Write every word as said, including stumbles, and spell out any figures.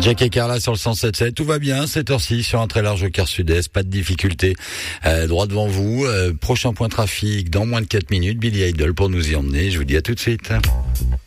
Jack et Carla sur le cent sept sept, tout va bien, cette heure-ci sur un très large quart sud-est, pas de difficulté, euh, droit devant vous, euh, prochain point trafic dans moins de quatre minutes, Billy Idol pour nous y emmener, je vous dis à tout de suite.